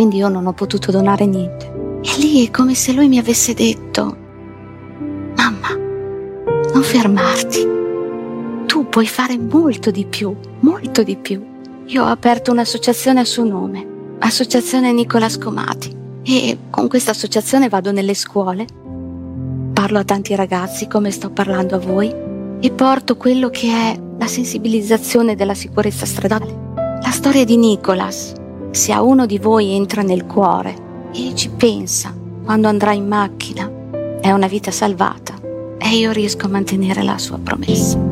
quindi io non ho potuto donare niente. E lì è come se lui mi avesse detto: mamma, non fermarti, tu puoi fare molto di più, molto di più. Io ho aperto un'associazione a suo nome, Associazione Nicola Scomati, e con questa associazione vado nelle scuole, parlo a tanti ragazzi come sto parlando a voi e porto quello che è la sensibilizzazione della sicurezza stradale. La storia di Nicolas, se a uno di voi entra nel cuore e ci pensa quando andrà in macchina, è una vita salvata, e io riesco a mantenere la sua promessa.